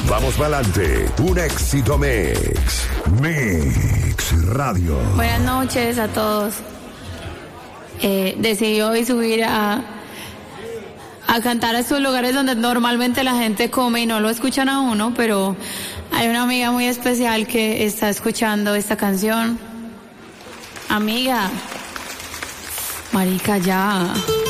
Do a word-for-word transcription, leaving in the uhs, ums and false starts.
Vamos pa'lante, un éxito mix. Mix Radio. Buenas noches a todos. Eh, decidí hoy subir a, a cantar a estos lugares donde normalmente la gente come y no lo escuchan a uno, pero hay una amiga muy especial que está escuchando esta canción. Amiga, marica, ya.